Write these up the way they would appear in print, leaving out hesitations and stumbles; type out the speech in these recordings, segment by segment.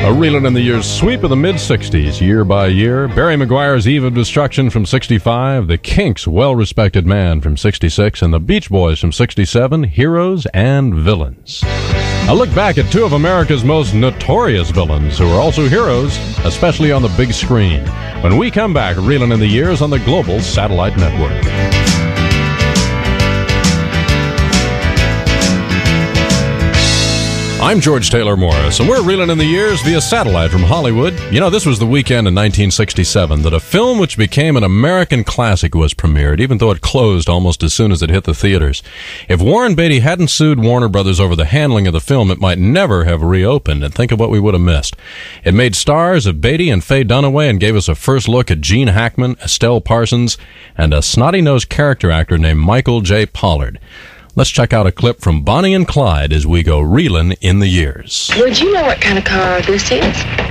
A Reelin' in the Years sweep of the mid-'60s, year by year. Barry McGuire's Eve of Destruction from '65, The Kinks' Well-Respected Man from '66, and the Beach Boys from '67, Heroes and Villains. A look back at two of America's most notorious villains, who are also heroes, especially on the big screen. When we come back, Reelin' in the Years on the Global Satellite Network. I'm George Taylor Morris, and we're reeling in the years via satellite from Hollywood. You know, this was the weekend in 1967 that a film which became an American classic was premiered, even though it closed almost as soon as it hit the theaters. If Warren Beatty hadn't sued Warner Brothers over the handling of the film, it might never have reopened, and think of what we would have missed. It made stars of Beatty and Faye Dunaway and gave us a first look at Gene Hackman, Estelle Parsons, and a snotty-nosed character actor named Michael J. Pollard. Let's check out a clip from Bonnie and Clyde as we go reelin' in the years. Would you know what kind of car this is?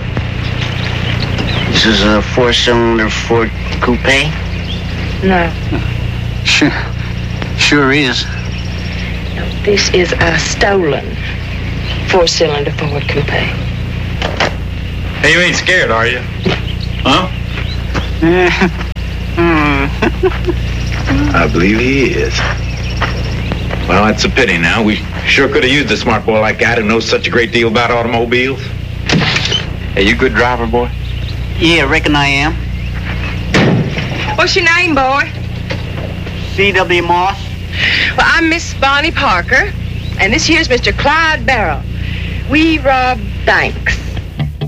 This is a 4-cylinder Ford Coupe? No. Sure is. No, this is a stolen 4-cylinder Ford Coupe. Hey, you ain't scared, are you? Huh? I believe he is. Well, that's a pity now. We sure could have used a smart boy like that who knows such a great deal about automobiles. Hey, you good driver, boy? Yeah, reckon I am. What's your name, boy? C.W. Moss. Well, I'm Miss Bonnie Parker, and this here's Mr. Clyde Barrow. We rob banks.